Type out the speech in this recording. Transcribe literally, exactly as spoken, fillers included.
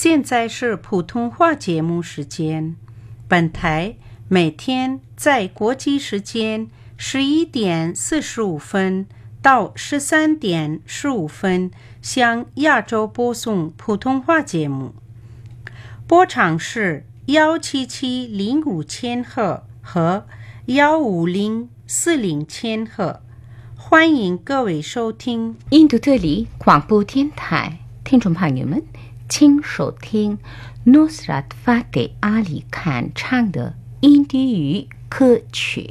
现在是普通话节目时间。本台每天在国际时间十一点四十五分到十三点十五分向亚洲播送普通话节目，波长是一七七零五千赫和一五零四零千赫。欢迎各位收听印度特里广播电台，听众朋友们，请收听 Nusrat Fateh Ali Khan 唱的印地语歌曲。